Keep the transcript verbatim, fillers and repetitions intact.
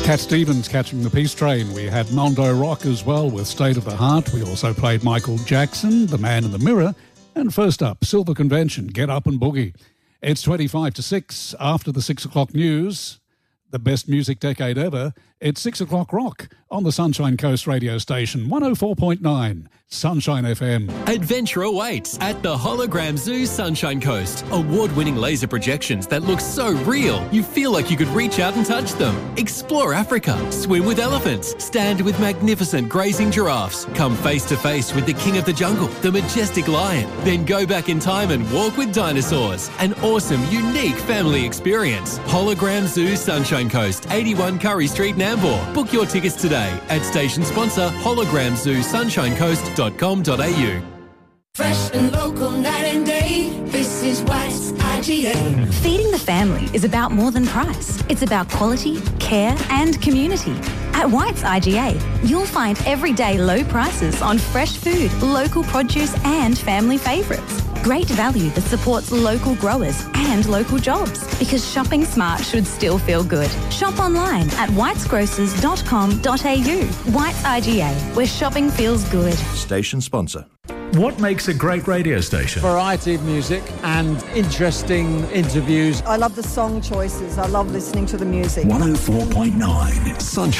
Cat Stevens catching the Peace Train. We had Mondo Rock as well with State of the Heart. We also played Michael Jackson, The Man in the Mirror. And first up, Silver Convention, Get Up and Boogie. It's twenty-five to six after the six o'clock news. The best music decade ever. It's six o'clock rock on the Sunshine Coast radio station, one oh four point nine Sunshine F M. Adventure awaits at the Hologram Zoo Sunshine Coast. Award-winning laser projections that look so real, you feel like you could reach out and touch them. Explore Africa, swim with elephants, stand with magnificent grazing giraffes, come face-to-face with the king of the jungle, the majestic lion, then go back in time and walk with dinosaurs. An awesome, unique family experience. Hologram Zoo Sunshine Coast, eighty-one Curry Street, Nambour. Book your tickets today at station sponsor hologram zoo sunshine coast dot com dot a u. Fresh and local night and day, this is White's I G A. Feeding the family is about more than price. It's about quality, care and community. At White's I G A, you'll find everyday low prices on fresh food, local produce and family favourites. Great value that supports local growers and local jobs, because shopping smart should still feel good. Shop online at whites grocers dot com dot a u. White's I G A, where shopping feels good. Station sponsor. What makes a great radio station? Variety of music and interesting interviews. I love the song choices. I love listening to the music. one oh four point nine Sunshine.